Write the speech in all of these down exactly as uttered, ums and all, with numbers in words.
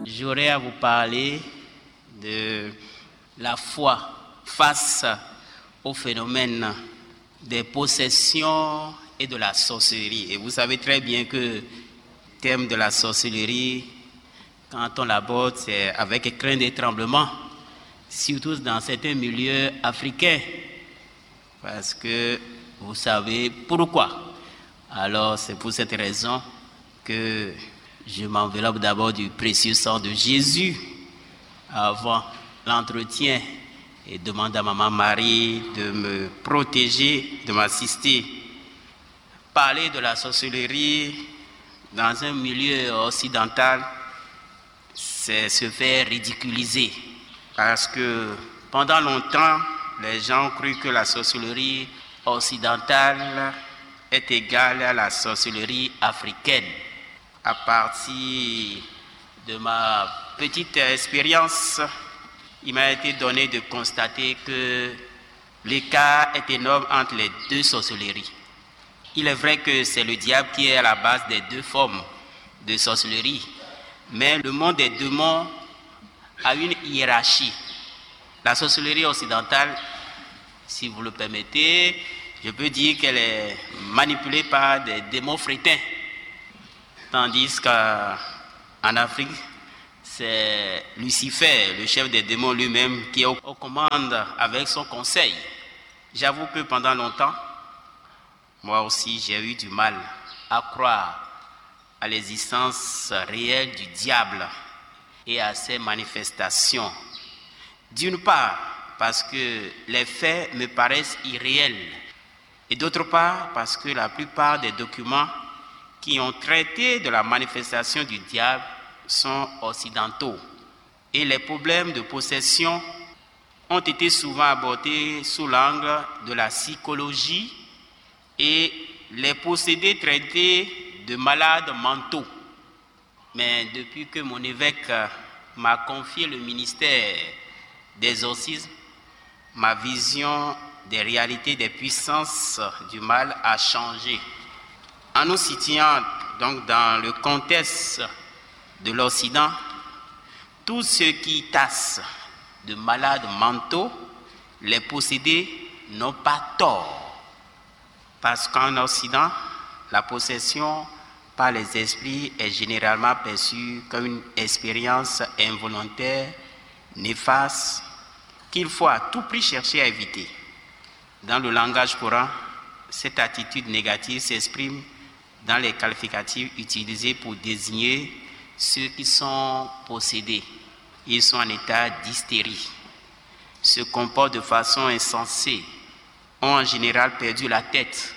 J'aurais à vous parler de la foi face au phénomène des possessions et de la sorcellerie. Et vous savez très bien que le thème de la sorcellerie, quand on l'aborde, c'est avec crainte et tremblement, surtout dans certains milieux africains, parce que vous savez pourquoi. Alors c'est pour cette raison que je m'enveloppe d'abord du précieux sang de Jésus avant l'entretien et demande à Maman Marie de me protéger, de m'assister. Parler de la sorcellerie dans un milieu occidental, c'est se faire ridiculiser. Parce que pendant longtemps, les gens ont cru que la sorcellerie occidentale est égale à la sorcellerie africaine. À partir de ma petite expérience, il m'a été donné de constater que l'écart est énorme entre les deux sorcelleries. Il est vrai que c'est le diable qui est à la base des deux formes de sorcellerie, mais le monde des démons a une hiérarchie. La sorcellerie occidentale, si vous le permettez, je peux dire qu'elle est manipulée par des démons frétins. Tandis qu'en Afrique, c'est Lucifer, le chef des démons lui-même, qui est aux commandes avec son conseil. J'avoue que pendant longtemps, moi aussi, j'ai eu du mal à croire à l'existence réelle du diable et à ses manifestations. D'une part, parce que les faits me paraissent irréels, et d'autre part, parce que la plupart des documents qui ont traité de la manifestation du diable sont occidentaux. Et les problèmes de possession ont été souvent abordés sous l'angle de la psychologie et les possédés traités de malades mentaux. Mais depuis que mon évêque m'a confié le ministère d'exorcisme, ma vision des réalités des puissances du mal a changé. En nous situant donc dans le contexte de l'Occident, tous ceux qui tassent de malades mentaux, les possédés n'ont pas tort. Parce qu'en Occident, la possession par les esprits est généralement perçue comme une expérience involontaire, néfaste, qu'il faut à tout prix chercher à éviter. Dans le langage courant, cette attitude négative s'exprime dans les qualificatifs utilisés pour désigner ceux qui sont possédés. Ils sont en état d'hystérie, se comportent de façon insensée, ont en général perdu la tête.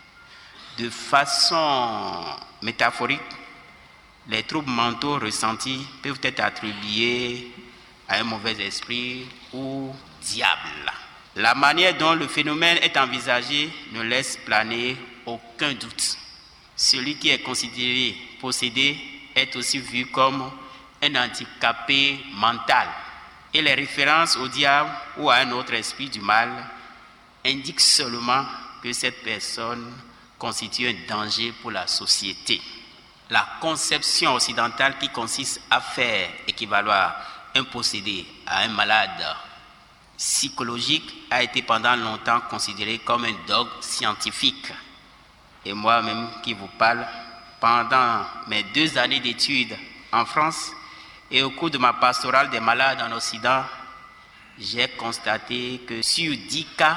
De façon métaphorique, les troubles mentaux ressentis peuvent être attribués à un mauvais esprit ou diable. La manière dont le phénomène est envisagé ne laisse planer aucun doute. Celui qui est considéré possédé est aussi vu comme un handicapé mental. Et les références au diable ou à un autre esprit du mal indiquent seulement que cette personne constitue un danger pour la société. La conception occidentale qui consiste à faire équivaloir un possédé à un malade psychologique a été pendant longtemps considérée comme un dogme scientifique. Et moi-même qui vous parle, pendant mes deux années d'études en France et au cours de ma pastorale des malades en Occident, j'ai constaté que sur dix cas,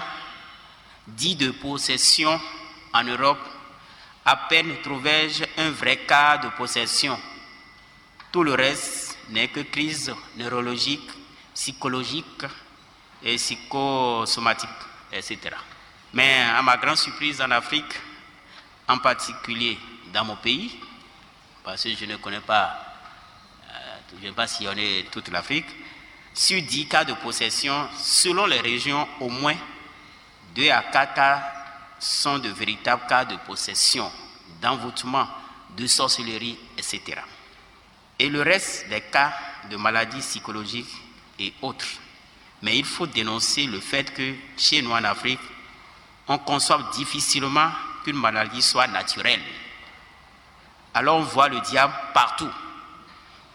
dix de possession en Europe, à peine trouvais-je un vrai cas de possession. Tout le reste n'est que crise neurologique, psychologique et psychosomatique, et cetera. Mais à ma grande surprise en Afrique, en particulier dans mon pays, parce que je ne connais pas, euh, je ne vais pas sillonner toute l'Afrique, sur dix cas de possession, selon les régions, au moins deux à quatre cas sont de véritables cas de possession, d'envoûtement, de sorcellerie, et cetera. Et le reste des cas de maladies psychologiques et autres. Mais il faut dénoncer le fait que chez nous en Afrique, on conçoit difficilement qu'une maladie soit naturelle. Alors on voit le diable partout.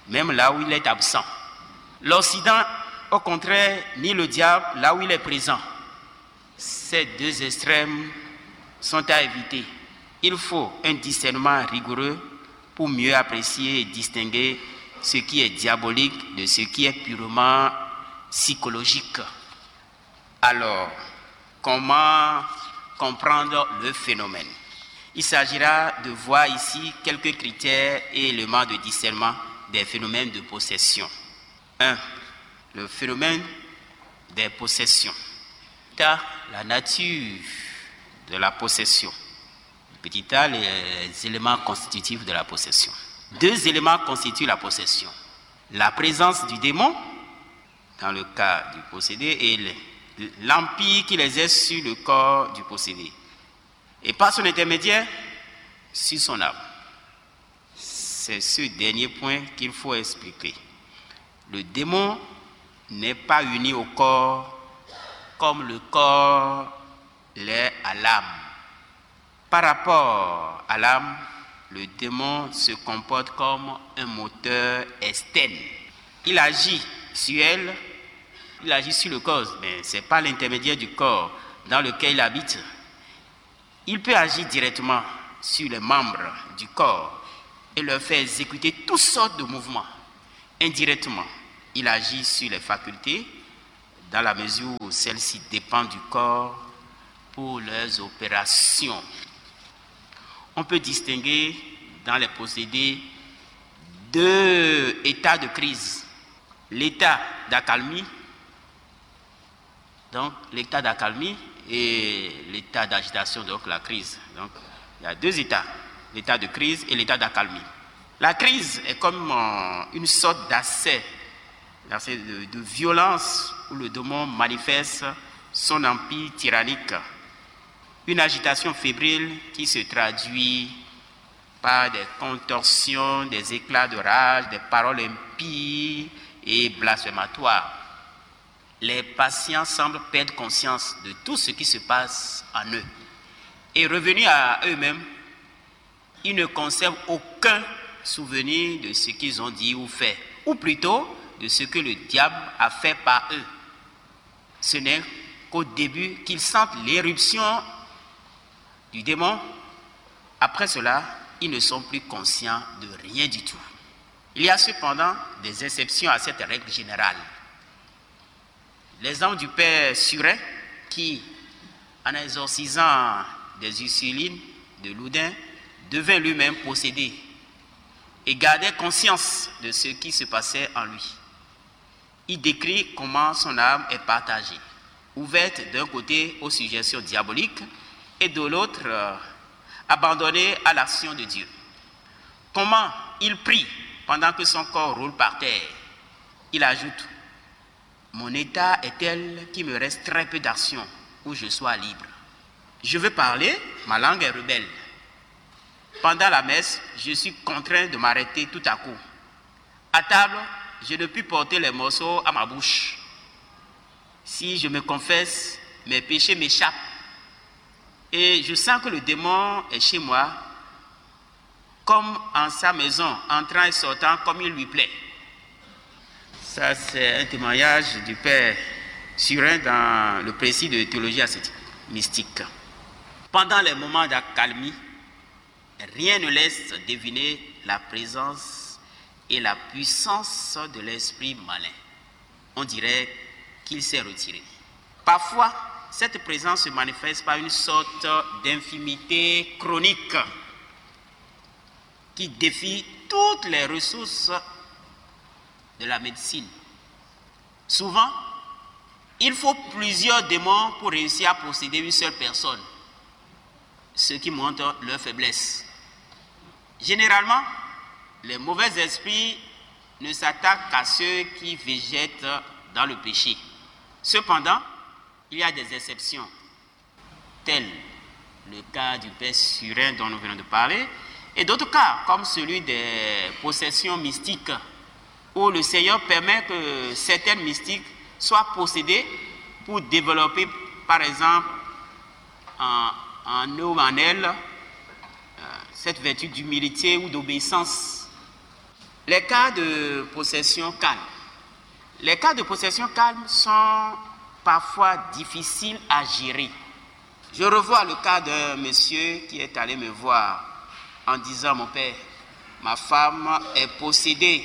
même là où il est absent. L'Occident, au contraire, nie le diable là où il est présent. Ces deux extrêmes sont à éviter. Il faut un discernement rigoureux pour mieux apprécier et distinguer ce qui est diabolique de ce qui est purement psychologique. Alors, comment comprendre le phénomène? Il s'agira de voir ici quelques critères et éléments de discernement des phénomènes de possession. un. Le phénomène des possessions. La nature de la possession. Petit a, les éléments constitutifs de la possession. Deux éléments constituent la possession. La présence du démon, dans le cas du possédé, et l'empire qu'il exerce sur le corps du possédé. Et par son intermédiaire, sur son âme. C'est ce dernier point qu'il faut expliquer. Le démon n'est pas uni au corps comme le corps l'est à l'âme. Par rapport à l'âme, le démon se comporte comme un moteur externe. Il agit sur elle, il agit sur le corps, mais ce n'est pas l'intermédiaire du corps dans lequel il habite. Il peut agir directement sur les membres du corps et leur faire exécuter toutes sortes de mouvements. Indirectement, il agit sur les facultés dans la mesure où celles-ci dépendent du corps pour leurs opérations. On peut distinguer dans les possédés deux états de crise. L'état d'accalmie, donc l'état d'accalmie et l'état d'agitation, donc la crise. Donc il y a deux états, l'état de crise et l'état d'accalmie. La crise est comme euh, une sorte d'accès, d'accès de, de violence où le démon manifeste son empire tyrannique. Une agitation fébrile qui se traduit par des contorsions, des éclats de rage, des paroles impies et blasphématoires. Les patients semblent perdre conscience de tout ce qui se passe en eux. Et revenus à eux-mêmes, ils ne conservent aucun souvenir de ce qu'ils ont dit ou fait, ou plutôt de ce que le diable a fait par eux. Ce n'est qu'au début qu'ils sentent l'éruption du démon. Après cela, ils ne sont plus conscients de rien du tout. Il y a cependant des exceptions à cette règle générale. L'exemple du père Surin qui, en exorcisant des Ursulines de Loudun, devint lui-même possédé et gardait conscience de ce qui se passait en lui. Il décrit comment son âme est partagée, ouverte d'un côté aux suggestions diaboliques et de l'autre euh, abandonnée à l'action de Dieu. Comment il prie pendant que son corps roule par terre. Il ajoute: mon état est tel qu'il me reste très peu d'action où je sois libre. Je veux parler, ma langue est rebelle. Pendant la messe, je suis contraint de m'arrêter tout à coup. À table, je ne puis porter les morceaux à ma bouche. Si je me confesse, mes péchés m'échappent. Et je sens que le démon est chez moi, comme en sa maison, entrant et sortant comme il lui plaît. Ça, c'est un témoignage du père Surin dans le précis de théologie ascétique mystique. Pendant les moments d'accalmie, rien ne laisse deviner la présence et la puissance de l'esprit malin. On dirait qu'il s'est retiré. Parfois, cette présence se manifeste par une sorte d'infimité chronique qui défie toutes les ressources de la médecine. Souvent, il faut plusieurs démons pour réussir à posséder une seule personne, ce qui montre leur faiblesse. Généralement, les mauvais esprits ne s'attaquent qu'à ceux qui végètent dans le péché. Cependant, il y a des exceptions, tels le cas du père Surin dont nous venons de parler, et d'autres cas, comme celui des possessions mystiques, où le Seigneur permet que certaines mystiques soient possédées pour développer, par exemple, en, en eux ou en elles, euh, cette vertu d'humilité ou d'obéissance. Les cas de possession calme. Les cas de possession calme sont parfois difficiles à gérer. Je revois le cas d'un monsieur qui est allé me voir en disant « Mon père, ma femme est possédée.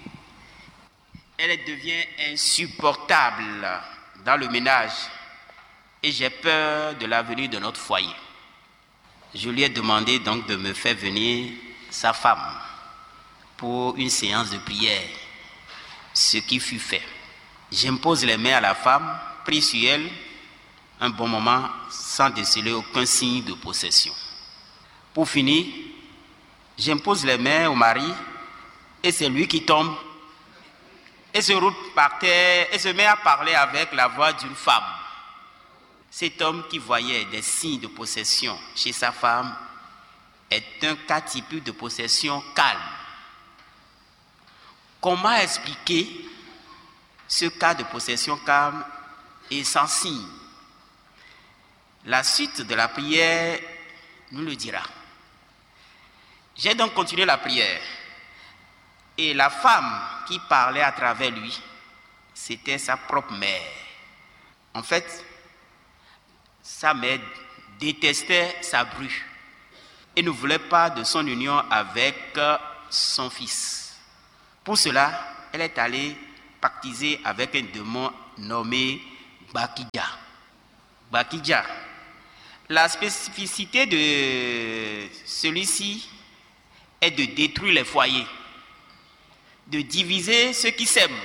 Elle devient insupportable dans le ménage et j'ai peur de l'avenir de notre foyer. » Je lui ai demandé donc de me faire venir sa femme pour une séance de prière, ce qui fut fait. J'impose les mains à la femme, prie sur elle un bon moment sans déceler aucun signe de possession. Pour finir, j'impose les mains au mari et c'est lui qui tombe et se roule par terre et se met à parler avec la voix d'une femme. Cet homme qui voyait des signes de possession chez sa femme est un cas typique de possession calme. Comment expliquer ce cas de possession calme et sans signe? La suite de la prière nous le dira. J'ai donc continué la prière et la femme qui parlait à travers lui, c'était sa propre mère. En fait, sa mère détestait sa bru et ne voulait pas de son union avec son fils. Pour cela, elle est allée pactiser avec un démon nommé Bakidja. Bakidja. La spécificité de celui-ci est de détruire les foyers, de diviser ceux qui s'aiment,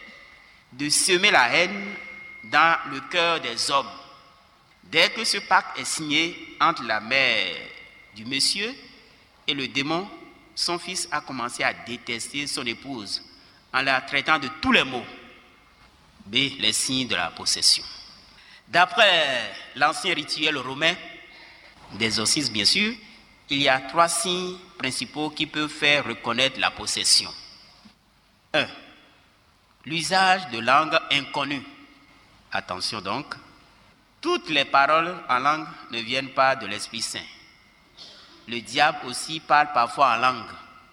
de semer la haine dans le cœur des hommes. Dès que ce pacte est signé entre la mère du monsieur et le démon, son fils a commencé à détester son épouse en la traitant de tous les maux. B. Les signes de la possession. D'après l'ancien rituel romain, d'exorcisme bien sûr, il y a trois signes principaux qui peuvent faire reconnaître la possession. un. L'usage de langues inconnues. Attention donc, toutes les paroles en langue ne viennent pas de l'Esprit Saint. Le diable aussi parle parfois en langue,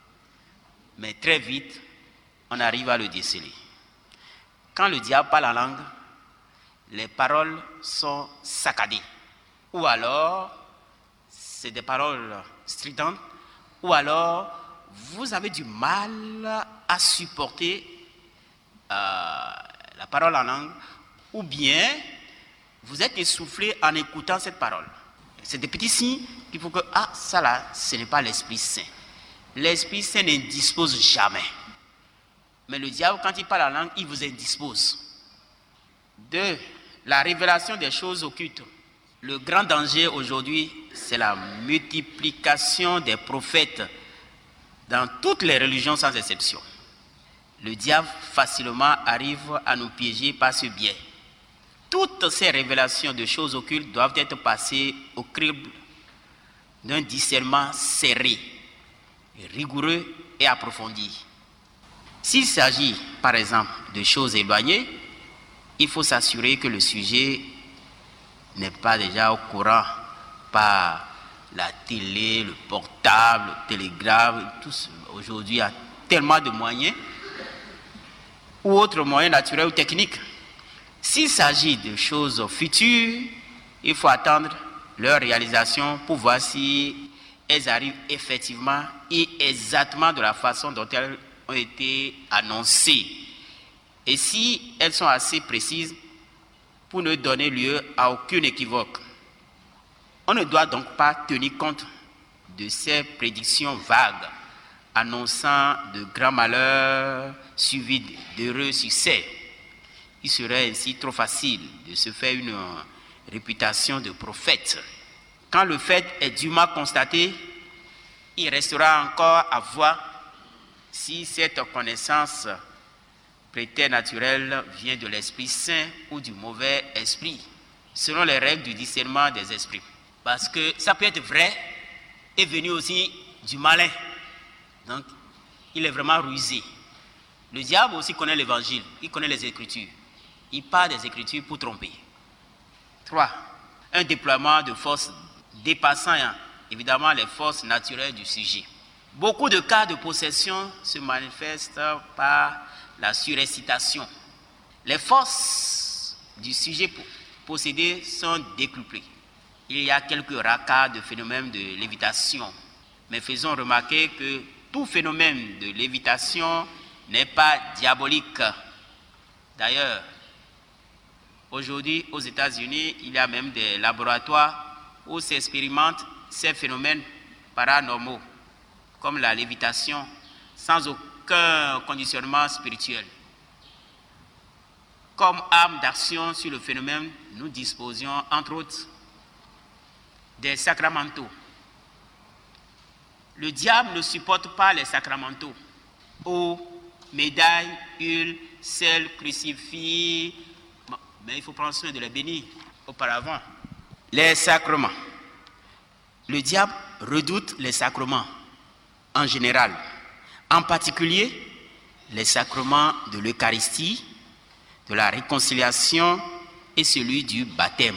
mais très vite, on arrive à le déceler. Quand le diable parle en langue, les paroles sont saccadées, ou alors c'est des paroles stridentes, ou alors vous avez du mal à supporter euh, la parole en langue, ou bien vous êtes essoufflé en écoutant cette parole. C'est des petits signes qu'il faut que, ah, ça là, ce n'est pas l'Esprit Saint. L'Esprit Saint n'indispose jamais. Mais le diable, quand il parle en langue, il vous indispose. Deux, la révélation des choses occultes. Le grand danger aujourd'hui, c'est la multiplication des prophètes dans toutes les religions sans exception. Le diable facilement arrive à nous piéger par ce biais. Toutes ces révélations de choses occultes doivent être passées au crible d'un discernement serré, rigoureux et approfondi. S'il s'agit, par exemple, de choses éloignées, il faut s'assurer que le sujet n'est pas déjà au courant par la télé, le portable, le télégraphe. Tout. Aujourd'hui, il y a tellement de moyens ou autres moyens naturels ou techniques. S'il s'agit de choses futures, il faut attendre leur réalisation pour voir si elles arrivent effectivement et exactement de la façon dont elles ont été annoncées. Et si elles sont assez précises pour ne donner lieu à aucune équivoque. On ne doit donc pas tenir compte de ces prédictions vagues annonçant de grands malheurs suivis d'heureux succès. Il serait ainsi trop facile de se faire une réputation de prophète. Quand le fait est dûment constaté, il restera encore à voir si cette connaissance préternaturelle vient de l'Esprit Saint ou du mauvais esprit, selon les règles du discernement des esprits. Parce que ça peut être vrai et venir aussi du malin. Donc, il est vraiment rusé. Le diable aussi connaît l'évangile, il connaît les Écritures. Il parle des Écritures pour tromper. Trois, un déploiement de forces dépassant évidemment les forces naturelles du sujet. Beaucoup de cas de possession se manifestent par la surexcitation. Les forces du sujet possédé sont décuplées. Il y a quelques rares cas de phénomènes de lévitation, mais faisons remarquer que tout phénomène de lévitation n'est pas diabolique. D'ailleurs, aujourd'hui, aux États-Unis, il y a même des laboratoires où s'expérimentent ces phénomènes paranormaux, comme la lévitation, sans aucun conditionnement spirituel. Comme arme d'action sur le phénomène, nous disposions, entre autres, des sacramentaux. Le diable ne supporte pas les sacramentaux. Eau, médaille, huile, sel, crucifix. Bon, mais il faut prendre soin de les bénir auparavant. Les sacrements. Le diable redoute les sacrements en général. En particulier, les sacrements de l'Eucharistie, de la réconciliation et celui du baptême.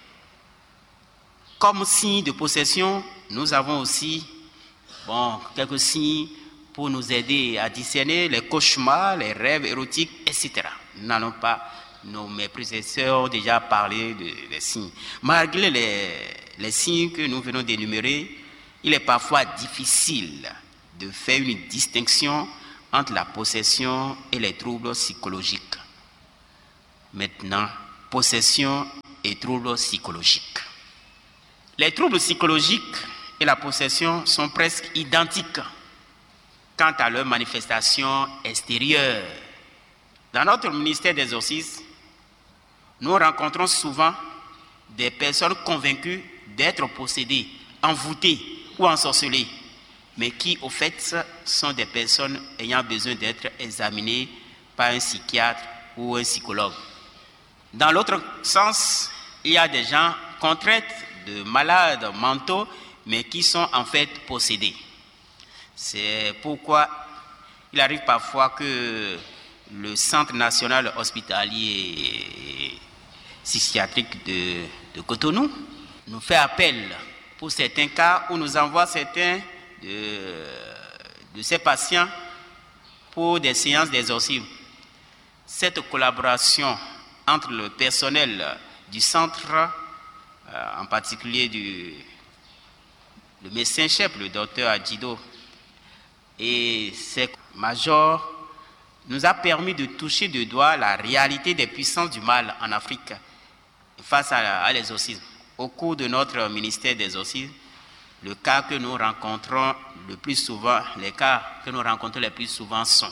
Comme signe de possession, nous avons aussi bon, quelques signes pour nous aider à discerner les cauchemars, les rêves érotiques, et cetera. Nous n'allons pas, nos mes prédécesseurs ont déjà parlé de, des signes. Malgré les, les signes que nous venons d'énumérer, il est parfois difficile de faire une distinction entre la possession et les troubles psychologiques. Maintenant, possession et troubles psychologiques. Les troubles psychologiques et la possession sont presque identiques quant à leur manifestation extérieure. Dans notre ministère d'exorcisme, nous rencontrons souvent des personnes convaincues d'être possédées, envoûtées ou ensorcelées, mais qui, au fait, sont des personnes ayant besoin d'être examinées par un psychiatre ou un psychologue. Dans l'autre sens, il y a des gens qu'on traite de malades mentaux, mais qui sont en fait possédés. C'est pourquoi il arrive parfois que le Centre national hospitalier et psychiatrique de, de Cotonou nous fait appel pour certains cas où nous envoie certains de, de ces patients pour des séances d'exorcisme. Cette collaboration entre le personnel du centre, euh, en particulier du le médecin-chef, le docteur Adjido, et ses majors, nous a permis de toucher de doigt la réalité des puissances du mal en Afrique face à, à l'exorcisme. Au cours de notre ministère d'exorcisme, le cas que nous rencontrons le plus souvent, les cas que nous rencontrons le plus souvent sont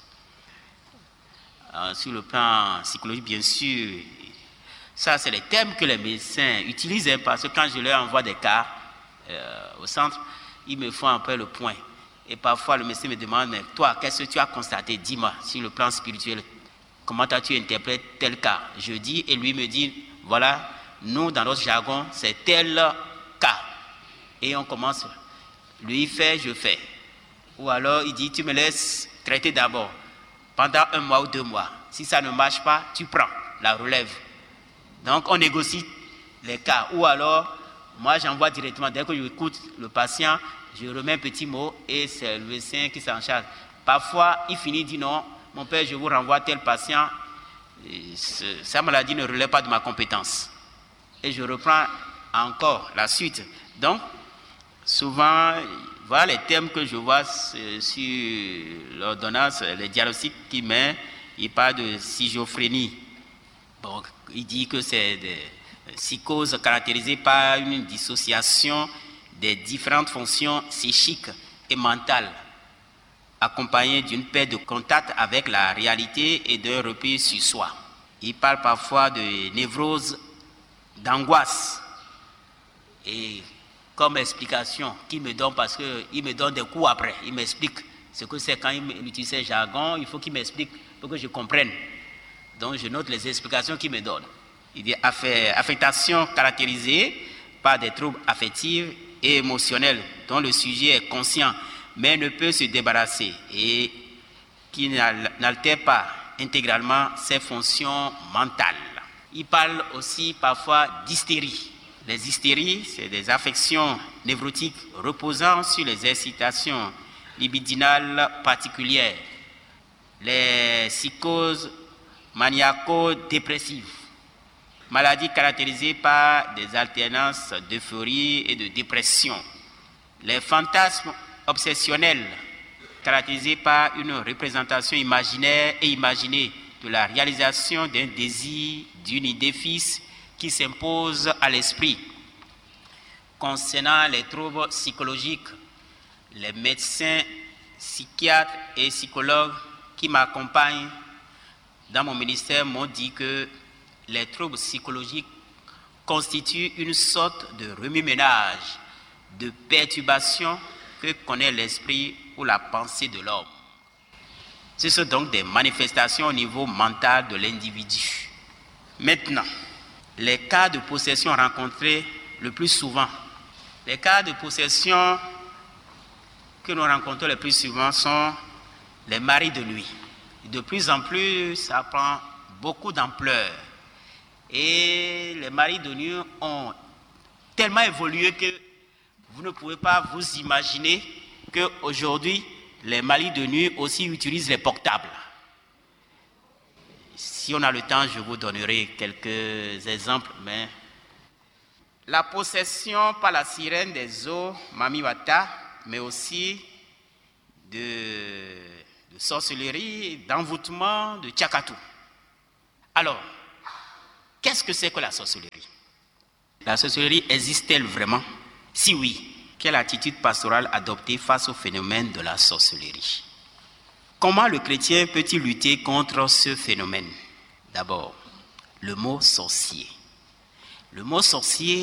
euh, sur le plan psychologique, bien sûr. Ça, c'est les thèmes que les médecins utilisent, hein, parce que quand je leur envoie des cas euh, au centre, ils me font un peu le point. Et parfois, le médecin me demande, mais toi, qu'est-ce que tu as constaté? Dis-moi, sur le plan spirituel, comment as-tu interprété tel cas? Je dis, et lui me dit, voilà, nous, dans notre jargon, c'est tel cas. Et on commence, lui fait, je fais. Ou alors, il dit, tu me laisses traiter d'abord, pendant un mois ou deux mois. Si ça ne marche pas, tu prends la relève. Donc, on négocie les cas. Ou alors, moi, j'envoie directement, dès que j'écoute le patient, je remets un petit mot et c'est le médecin qui s'en charge. Parfois, il finit, dit non, mon père, je vous renvoie tel patient. Sa maladie ne relève pas de ma compétence. Et je reprends encore la suite. Donc, souvent, voilà les thèmes que je vois sur l'ordonnance, les diagnostics qu'il met. Il parle de schizophrénie. Bon, il dit que c'est des psychoses caractérisées par une dissociation des différentes fonctions psychiques et mentales, accompagnées d'une perte de contact avec la réalité et d'un repli sur soi. Il parle parfois de névrose, d'angoisse. Et comme explication qu'il me donne, parce qu'il me donne des coups après, il m'explique ce que c'est quand il utilise ce jargon, il faut qu'il m'explique pour que je comprenne. Donc je note les explications qu'il me donne. Il dit affectation caractérisée par des troubles affectifs et émotionnels dont le sujet est conscient mais ne peut se débarrasser et qui n'altère pas intégralement ses fonctions mentales. Il parle aussi parfois d'hystérie. Les hystéries, c'est des affections névrotiques reposant sur les excitations libidinales particulières, les psychoses maniaco-dépressives, maladies caractérisées par des alternances d'euphorie et de dépression, les fantasmes obsessionnels caractérisés par une représentation imaginaire et imaginée de la réalisation d'un désir, d'une idée fixe qui s'impose à l'esprit. Concernant les troubles psychologiques, les médecins, psychiatres et psychologues qui m'accompagnent dans mon ministère m'ont dit que les troubles psychologiques constituent une sorte de remue-ménage, de perturbation que connaît l'esprit ou la pensée de l'homme. Ce sont donc des manifestations au niveau mental de l'individu. Maintenant, les cas de possession rencontrés le plus souvent, les cas de possession que nous rencontrons le plus souvent sont les maris de nuit. De plus en plus, ça prend beaucoup d'ampleur. Et les maris de nuit ont tellement évolué que vous ne pouvez pas vous imaginer qu'aujourd'hui, les maris de nuit aussi utilisent les portables. Si on a le temps, je vous donnerai quelques exemples, mais la possession par la sirène des eaux, Mami Wata, mais aussi de, de sorcellerie, d'envoûtement, de tchakatou. Alors, qu'est-ce que c'est que la sorcellerie? La sorcellerie existe-t-elle vraiment? Si oui, quelle attitude pastorale adopter face au phénomène de la sorcellerie? Comment le chrétien peut-il lutter contre ce phénomène? D'abord, le mot sorcier. Le mot sorcier